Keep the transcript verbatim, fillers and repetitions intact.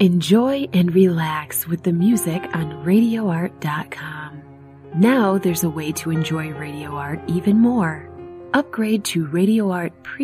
Enjoy and relax with the music on radio art dot com. Now there's a way to enjoy Radio Art even more. Upgrade to Radio Art Premium